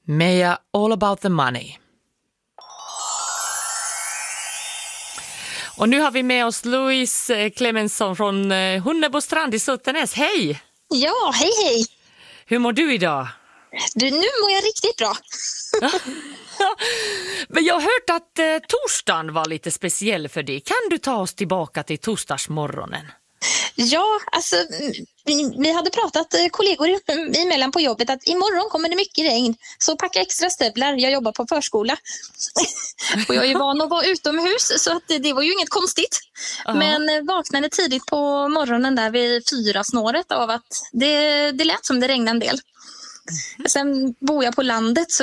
Meja, All about the money. Och nu har vi med oss Louise Clemensson från Hunnebostrand i Sotenäs. Hej! Ja, hej! Hur mår du idag? Nu mår jag riktigt bra. Men jag har hört att torsdagen var lite speciell för dig. Kan du ta oss tillbaka till torsdagsmorgonen? Ja, alltså vi hade pratat kollegor emellan på jobbet att imorgon kommer det mycket regn. Så packa extra stövlar, jag jobbar på förskola. Och jag är ju van att vara utomhus så att det var ju inget konstigt. Men vaknade tidigt på morgonen där vid 4-snåret av att det lät som det regnade en del. Sen bor jag på landet så